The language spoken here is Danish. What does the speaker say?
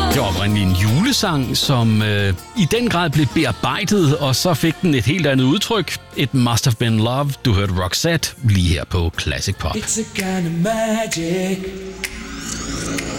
Det var oprindeligt en julesang, som i den grad blev bearbejdet, og så fik den et helt andet udtryk. It Must Have Been Love. Du hørte Roxette lige her på Classic Pop. It's a kind of magic.